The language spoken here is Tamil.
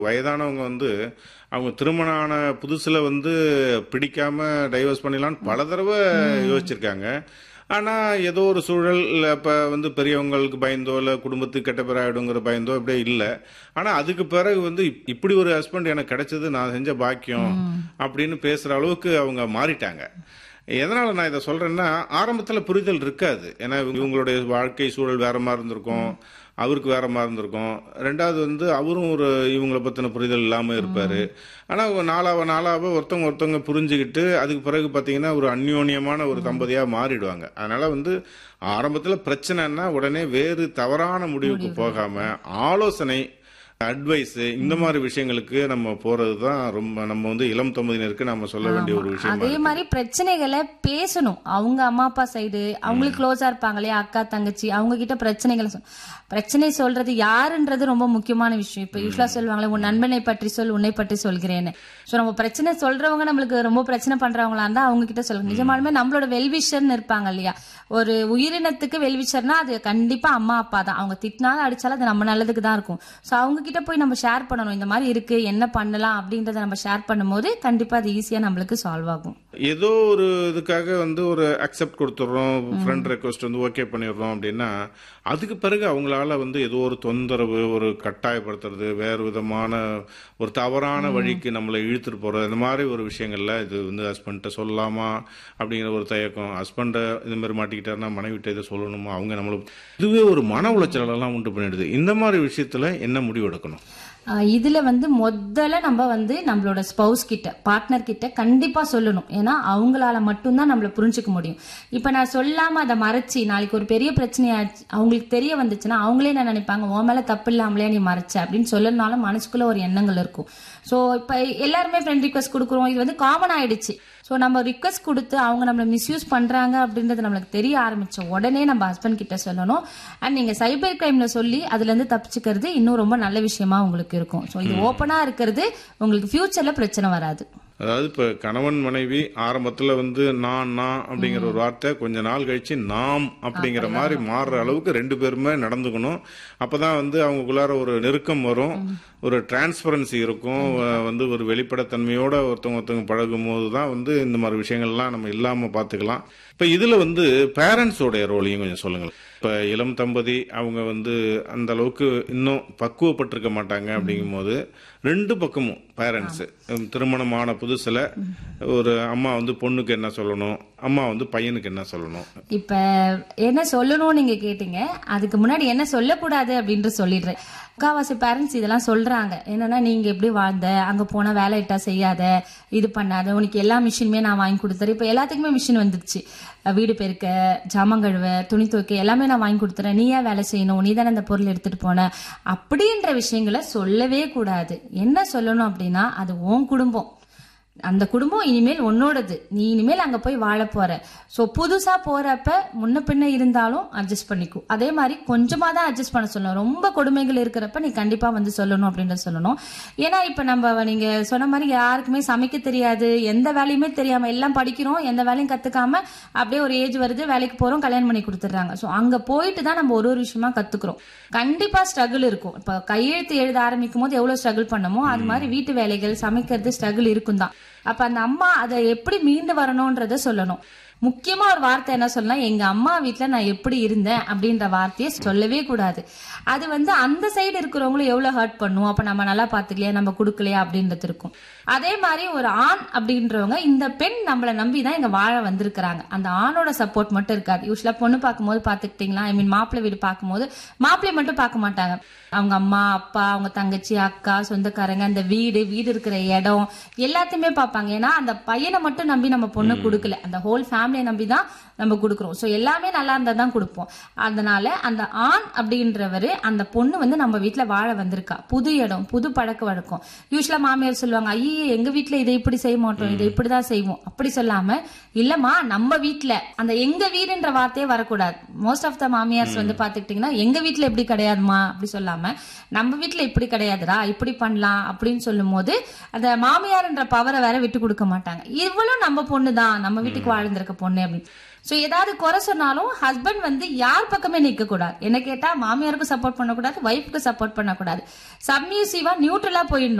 வயதானவங்க அவங்க திருமணம் ஆன புதுசுல பிடிக்காம டைவர்ஸ் பண்ணிடலான்னு பல தடவை யோசிச்சிருக்காங்க. ஆனா ஏதோ ஒரு சூழல் இப்ப பெரியவங்களுக்கு பயந்தோ இல்ல குடும்பத்துக்கு கெட்ட பேர் ஆயிடுங்கிற பயந்தோ இப்படியே இல்ல. ஆனா அதுக்கு பிறகு இப்படி ஒரு ஹஸ்பண்ட் எனக்கு கிடைச்சது நான் செஞ்ச பாக்கியம் அப்படின்னு பேசுற அளவுக்கு அவங்க மாறிட்டாங்க. எதனால நான் இதை சொல்றேன்னா, ஆரம்பத்துல புரிதல் இருக்காது. ஏன்னா இவங்களுடைய வாழ்க்கை சூழல் வேற மாதிரி இருந்திருக்கும், அவருக்கு வேற மாதிரி இருந்திருக்கும். ரெண்டாவது அவரும் இவங்களை பத்தின புரிதல் இல்லாம இருப்பாரு. ஆனா நாளாவ ஒருத்தவங்க புரிஞ்சுக்கிட்டு அதுக்கு பிறகு பாத்தீங்கன்னா ஒரு அந்யோன்யமான ஒரு தம்பதியா மாறிடுவாங்க. அதனால ஆரம்பத்துல பிரச்சனைன்னா உடனே வேறு தவறான முடிவுக்கு போகாம ஆலோசனை, அட்வைஸ் இந்த மாதிரி விஷயங்களுக்கு நம்ம போறதுதான் ரொம்ப நம்ம இளம் தம்பதியினருக்கு நம்ம சொல்ல வேண்டிய ஒரு விஷயம். அதே மாதிரி பிரச்சனைகளை பேசணும். அவங்க அம்மா அப்பா சைடு அவங்களுக்கு க்ளோஸா இருப்பாங்க இல்லையா, அக்கா தங்கச்சி, அவங்க கிட்ட பிரச்சனை சொல்றது யாருன்றது ரொம்ப முக்கியமான விஷயம். இப்ப யூஸ்வலா சொல்லுவாங்களே, உன் நண்பனை பற்றி சொல் உன்னை பற்றி சொல்கிறேன்னு. சோ நம்ம பிரச்சனை சொல்றவங்க நம்மளுக்கு ரொம்ப பிரச்சனை பண்றவங்களா இருந்தா அவங்க கிட்ட சொல்லுங்க. நிஜமாலுமே நம்மளோட வெல்விஷர்னு இருப்பாங்க இல்லையா, ஒரு உயிரினத்துக்கு வெல்விஷர்னா அது கண்டிப்பா அம்மா அப்பா தான். அவங்க திட்டினாலும் அடிச்சாலும் அது நம்ம நல்லதுக்கு தான் இருக்கும். சோ அவங்க கிட்ட போய் நம்ம ஷேர் பண்ணணும், இந்த மாதிரி இருக்கு என்ன பண்ணலாம் அப்படின்றத நம்ம ஷேர் பண்ணும்போது கண்டிப்பா அது ஈஸியா நம்மளுக்கு சால்வ் ஆகும். ஏதோ ஒரு இதுக்காக ஒரு அக்செப்ட் கொடுத்துடுறோம், ஃப்ரெண்ட் ரெக்வஸ்ட் ஓகே பண்ணிடுறோம் அப்படின்னா அதுக்கு பிறகு அவங்களால ஏதோ ஒரு தொந்தரவு, ஒரு கட்டாயப்படுத்துறது, வேறு விதமான ஒரு தவறான வழிக்கு நம்மளை இழுத்துட்டு போறது, இந்த மாதிரி ஒரு விஷயங்கள்ல இது ஹஸ்பண்ட சொல்லலாமா அப்படிங்கிற ஒரு தயக்கம். ஹஸ்பண்ட இந்த மாதிரி மாட்டிக்கிட்டாருன்னா மனைவிட்ட இதை சொல்லணுமா, அவங்க நம்மளுக்கு இதுவே ஒரு மன உளைச்சல் எல்லாம் உண்டு பண்ணிடுது. இந்த மாதிரி விஷயத்துல என்ன முடிவு எடுக்கணும்? இதுல முதல்ல நம்ம நம்மளோட ஸ்பௌஸ் கிட்ட, பார்ட்னர் கிட்ட கண்டிப்பா சொல்லணும். ஏன்னா அவங்களால மட்டும்தான் நம்மள புரிஞ்சுக்க முடியும். இப்ப நான் சொல்லாம அதை மறைச்சி நாளைக்கு ஒரு பெரிய பிரச்சனையாச்சு அவங்களுக்கு தெரிய வந்துச்சுன்னா அவங்களே என்ன நினைப்பாங்க, உன் மேல தப்பு இல்லாமலே நீ மறைச்ச அப்படின்னு சொல்லனாலும் மனசுக்குள்ள ஒரு எண்ணங்கள் இருக்கும். சோ இப்ப எல்லாருமே ஃப்ரெண்ட் ரிக்வெஸ்ட் கொடுக்குறோம், இது காமன் ஆயிடுச்சு. சோ நம்ம ரிக்வெஸ்ட் கொடுத்து அவங்க நம்மள மிஸ்யூஸ் பண்றாங்க அப்படின்றது நம்மளுக்கு தெரிய ஆரம்பிச்ச உடனே நம்ம ஹஸ்பண்ட் கிட்ட சொல்லணும். அண்ட் நீங்க சைபர் கிரைம்ல சொல்லி அதுல இருந்து தப்பிச்சுக்கிறது இன்னும் ரொம்ப நல்ல விஷயமா உங்களுக்கு இருக்கும். சோ இது ஓப்பனா இருக்கிறது உங்களுக்கு ஃபியூச்சர்ல பிரச்சனை வராது. அதாவது இப்ப கணவன் மனைவி ஆரம்பத்துல நான் அப்படிங்கிற ஒரு வார்த்தை கொஞ்ச நாள் கழிச்சு நாம் அப்படிங்கிற மாதிரி மாறுற அளவுக்கு ரெண்டு பேருமே நடந்துக்கணும். அப்பதான் அவங்களுக்குள்ளார ஒரு நெருக்கம் வரும், ஒரு டிரான்ஸ்பரன்சி இருக்கும், ஒரு வெளிப்படைத்தன்மையோட ஒருத்தவங்க பழகும் போதுதான் இந்த மாதிரி விஷயங்கள்லாம் நம்ம இல்லாம பாத்துக்கலாம். இப்ப இதுல பேரண்ட்ஸோட ரோலையும் கொஞ்சம் சொல்லுங்களேன். இப்ப இளம் தம்பதி அவங்க அந்த அளவுக்கு இன்னும் பக்குவப்பட்டிருக்க மாட்டாங்க. அப்படிங்கும் போது ரெண்டு பக்கமும் பேரண்ட்ஸ், திருமணமான புதுசுல ஒரு அம்மா பொண்ணுக்கு என்ன சொல்லணும், அம்மா பையனுக்கு என்ன சொல்லணும்? இப்ப என்ன சொல்லணும் நீங்க கேட்டீங்க, அதுக்கு முன்னாடி என்ன சொல்லக்கூடாது அப்படின்னு சொல்லிடுறேன். முக்காவாசி பேரண்ட்ஸ் இதெல்லாம் சொல்றாங்க. என்னன்னா, நீங்க எப்படி வாழ்ந்த, அங்க போனா வேலை இட்டா செய்யாத, இது பண்ணாத, உனக்கு எல்லா மிஷினுமே நான் வாங்கி கொடுத்துறேன். இப்ப எல்லாத்துக்குமே மிஷின் வந்துருச்சு, வீடு பெருக்க, ஜாமான் கழுவ, துணி துவைக்க எல்லாமே நான் வாங்கி கொடுத்துறேன், நீ ஏன் வேலை செய்யணும், நீ தானே அந்த பொருள் எடுத்துட்டு போன அப்படின்ற விஷயங்களை சொல்லவே கூடாது. என்ன சொல்லணும் அப்படின்னா, அது உன் குடும்பம், அந்த குடும்பம் இனிமேல் உன்னோடது, நீ இனிமேல் அங்க போய் வாழ போற. சோ புதுசா போறப்ப முன்ன பின்ன இருந்தாலும் அட்ஜஸ்ட் பண்ணிக்கும். அதே மாதிரி கொஞ்சமா தான் அட்ஜஸ்ட் பண்ண சொல்லணும். ரொம்ப கொடுமைகள் இருக்கிறப்ப நீ கண்டிப்பா சொல்லணும் அப்படின்னு சொல்லணும். ஏன்னா இப்ப நீங்க சொன்ன மாதிரி யாருக்குமே சமைக்க தெரியாது, எந்த வேலையுமே தெரியாம எல்லாம் படிக்கிறோம், எந்த வேலையும் கத்துக்காம அப்படியே ஒரு ஏஜ் வருது, வேலைக்கு போறோம், கல்யாணம் பண்ணி கொடுத்துடுறாங்க. சோ அங்க போயிட்டு தான் நம்ம ஒரு விஷயமா கத்துக்கிறோம். கண்டிப்பா ஸ்ட்ரகிள் இருக்கும். இப்ப கையெழுத்து எழுத ஆரம்பிக்கும் போது எவ்வளவு ஸ்ட்ரகிள் பண்ணமோ அது மாதிரி வீட்டு வேலைகள், சமைக்கிறது ஸ்ட்ரகிள் இருக்கும் தான். அப்ப அந்த அம்மா அதை எப்படி மீண்டு வரணும்ன்றத சொல்லணும். முக்கியமா ஒரு வார்த்தை என்ன சொல்லலாம், எங்க அம்மா வீட்டுல நான் எப்படி இருந்தேன் அப்படின்ற வார்த்தையை சொல்லவே கூடாது. அது அந்த சைடு இருக்கிறவங்களும் எவ்வளவு ஹர்ட் பண்ணும், அப்ப நம்ம நல்லா பாத்துக்கலையா, நம்ம கொடுக்கலையா அப்படின்றது இருக்கும். அதே மாதிரி ஒரு ஆண் அப்படின்றவங்க, இந்த பெண் நம்மளை நம்பிதான் இங்க வாழ வந்திருக்கிறாங்க, அந்த ஆணோட சப்போர்ட் மட்டும் இருக்காது. யூஸ்வலா பொண்ணு பார்க்கும்போது பாத்துக்கிட்டீங்களா, மாப்பிள்ளை வீடு பார்க்கும்போது மாப்பிள்ளை மட்டும் பார்க்க மாட்டாங்க, அவங்க அம்மா அப்பா, அவங்க தங்கச்சி அக்கா, சொந்தக்காரங்க, அந்த வீடு இருக்கிற இடம் எல்லாத்தையுமே பார்ப்பாங்க. ஏன்னா அந்த பையனை மட்டும் நம்பி நம்ம பொண்ணு கொடுக்கல, அந்த ஹோல் ஃபேமிலியை நம்பிதான் நம்ம கொடுக்குறோம். சோ எல்லாமே நல்லா இருந்தா தான் கொடுப்போம். அதனால அந்த ஆண் அப்படின்றவரு, அந்த பொண்ணு நம்ம வீட்டுல வாழ வந்திருக்கா, புது இடம், புது பழக்க வழக்கம். யூஸ்வலா மாமியார் சொல்லுவாங்க, ஐயே எங்க வீட்டுல இதை இப்படி செய்ய மாட்டோம், இதை இப்படிதான் செய்வோம். அப்படி சொல்லாம, இல்லம்மா நம்ம வீட்டுல அந்த எங்க வீடுன்ற வார்த்தையே வரக்கூடாது. மோஸ்ட் ஆஃப் த மாமியார்ஸ் பாத்துக்கிட்டீங்கன்னா, எங்க வீட்டுல எப்படி கிடையாதுமா அப்படி சொல்லாம, நம்ம வீட்டுல இப்படி கிடையாதுடா, இப்படி பண்ணலாம் அப்படின்னு சொல்லும் போது அந்த மாமியார்ன்ற பவரை வேற விட்டு கொடுக்க மாட்டாங்க. இவ்வளவு நம்ம பொண்ணுதான், நம்ம வீட்டுக்கு வாழ்ந்திருக்க பொண்ணு அப்படின்னு. சோ ஏதாவது குறை சொன்னாலும் ஹஸ்பண்ட் வந்து யார் பக்கமே நிக்க கூடாது. என்ன கேட்டா மாமியாருக்கும் சப்போர்ட் பண்ணக்கூடாது, வைஃப்க்கு சப்போர்ட் பண்ணக்கூடாது. சப்மியூசிவா நியூட்ரலா போயிடணும்.